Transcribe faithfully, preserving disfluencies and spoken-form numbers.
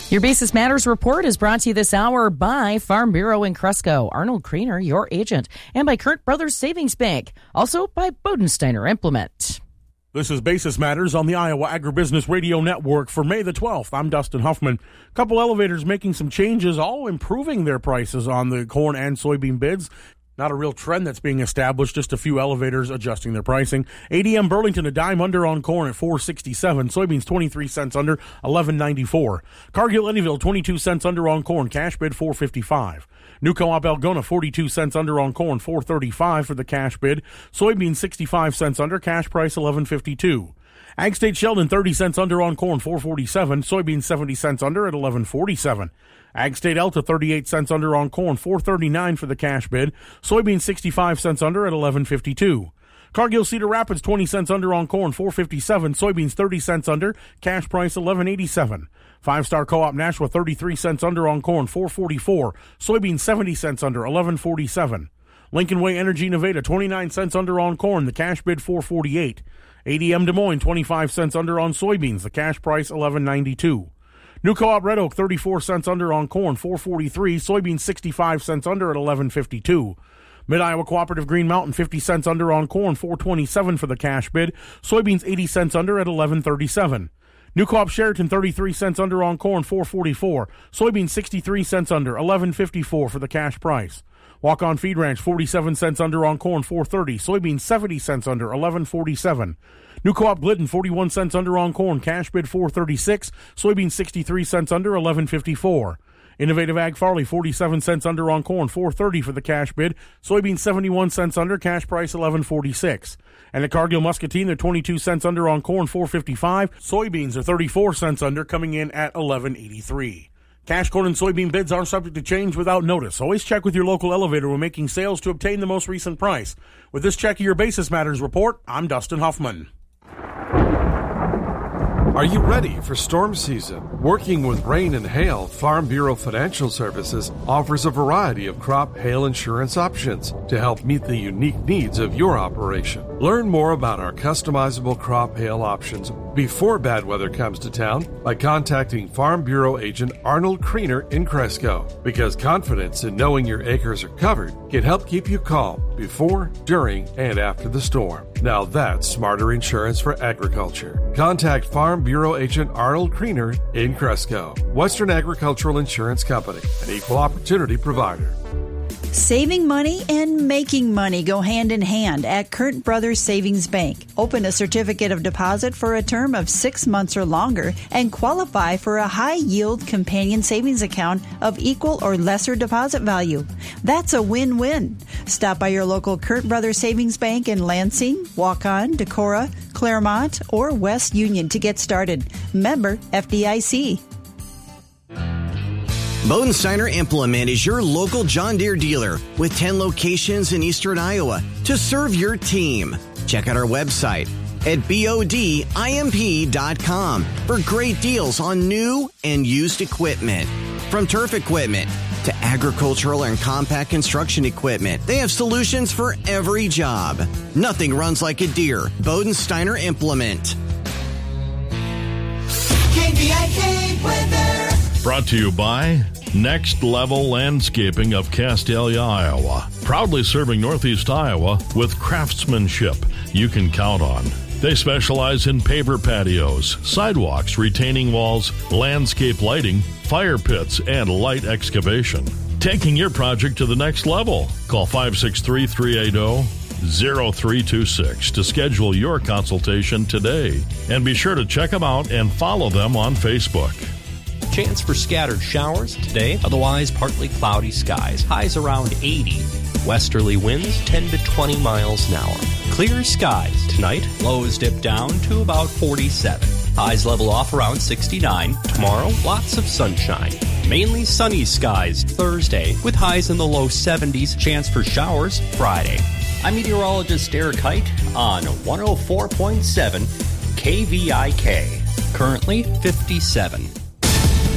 Your Basis Matters report is brought to you this hour by Farm Bureau in Cresco, Arnold Kriener, your agent, and by Kurt Brothers Savings Bank, also by Bodensteiner Implement. This is Basis Matters on the Iowa Agribusiness Radio Network for May the twelfth. I'm Dustin Huffman. A couple elevators making some changes, all improving their prices on the corn and soybean bids. Not a real trend that's being established, just a few elevators adjusting their pricing. A D M Burlington, a dime under on corn at four sixty-seven. Soybeans twenty-three cents under, eleven ninety-four. Cargill Eddyville, twenty-two cents under on corn, cash bid four fifty-five. New Co-op Algona, forty-two cents under on corn, four thirty-five for the cash bid. Soybeans sixty-five cents under, cash price eleven fifty-two. Ag State Sheldon, thirty cents under on corn, four forty-seven. Soybeans seventy cents under at eleven forty-seven. Ag State Elta, thirty-eight cents under on corn, four thirty-nine for the cash bid. Soybeans sixty-five cents under at eleven fifty-two. Cargill Cedar Rapids, twenty cents under on corn, four fifty-seven. Soybeans thirty cents under, cash price eleven eighty-seven. Five Star Co-op Nashua, thirty-three cents under on corn, four forty-four. Soybeans seventy cents under, eleven forty-seven. Lincoln Way Energy Nevada, twenty-nine cents under on corn, the cash bid four forty-eight. A D M Des Moines, twenty-five cents under on soybeans, the cash price eleven ninety-two. New Co-op Red Oak, thirty-four cents under on corn, four forty-three. Soybeans sixty-five cents under at eleven fifty-two. Mid-Iowa Cooperative Green Mountain, fifty cents under on corn, four twenty-seven for the cash bid. Soybeans eighty cents under at eleven thirty-seven. New Co-op Sheraton, thirty-three cents under on corn, four forty-four. Soybeans sixty-three cents under, eleven fifty-four for the cash price. Walk-On Feed Ranch, forty-seven cents under on corn, four thirty. Soybeans seventy cents under, eleven forty-seven. New Co-op Glidden, forty-one cents under on corn, cash bid four thirty-six. Soybeans sixty-three cents under, eleven fifty-four. Innovative Ag Farley, forty-seven cents under on corn, four thirty for the cash bid. Soybeans seventy-one cents under, cash price eleven forty-six. And at Cargill Muscatine, they're twenty-two cents under on corn, four fifty-five. Soybeans are thirty-four cents under, coming in at eleven eighty-three. Cash corn and soybean bids are subject to change without notice. Always check with your local elevator when making sales to obtain the most recent price. With this check of your Basis Matters report, I'm Dustin Huffman. Are you ready for storm season? Working with rain and hail, Farm Bureau Financial Services offers a variety of crop hail insurance options to help meet the unique needs of your operation. Learn more about our customizable crop hail options before bad weather comes to town by contacting Farm Bureau agent Arnold Kriener in Cresco, because confidence in knowing your acres are covered can help keep you calm before, during, and after the storm. Now that's smarter insurance for agriculture. Contact Farm Bureau agent Arnold Kriener in Cresco. Western Agricultural Insurance Company, an equal opportunity provider. Saving money and making money go hand in hand at Kurt Brothers Savings Bank. Open a certificate of deposit for a term of six months or longer and qualify for a high-yield companion savings account of equal or lesser deposit value. That's a win-win. Stop by your local Kurt Brothers Savings Bank in Lansing, Waukon, Decorah, Claremont, or West Union to get started. Member F D I C. Bodensteiner Implement is your local John Deere dealer with ten locations in eastern Iowa to serve your team. Check out our website at bodimp dot com for great deals on new and used equipment. From turf equipment to agricultural and compact construction equipment, they have solutions for every job. Nothing runs like a Deere. Bodensteiner Implement. K V I K weather. Brought to you by Next Level Landscaping of Castalia, Iowa. Proudly serving Northeast Iowa with craftsmanship you can count on. They specialize in paver patios, sidewalks, retaining walls, landscape lighting, fire pits, and light excavation. Taking your project to the next level. Call five six three, three eight zero, zero three two six to schedule your consultation today. And be sure to check them out and follow them on Facebook. Chance for scattered showers today, otherwise partly cloudy skies. Highs around eighty. Westerly winds ten to twenty miles an hour. Clear skies tonight. Lows dip down to about forty-seven. Highs level off around sixty-nine. Tomorrow, lots of sunshine. Mainly sunny skies Thursday, with highs in the low seventies. Chance for showers Friday. I'm meteorologist Eric Height on one oh four point seven K V I K. Currently fifty-seven.